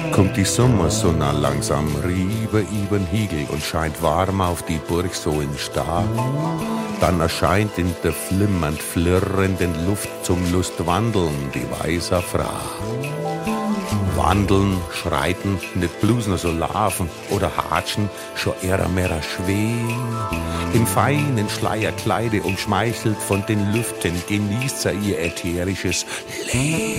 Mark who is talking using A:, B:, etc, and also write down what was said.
A: Kommt die Sommersonne langsam rüber übern Hügel und scheint warm auf die Burg so in Stall. Dann erscheint in der flimmernd flirrenden Luft zum Lustwandeln die weiße Frau. Wandeln, schreiten, nicht bloß nur so laufen oder hatschen, schon eher mehr schwer. Im feinen Schleierkleide umschmeichelt von den Lüften genießt sie ihr ätherisches Leben.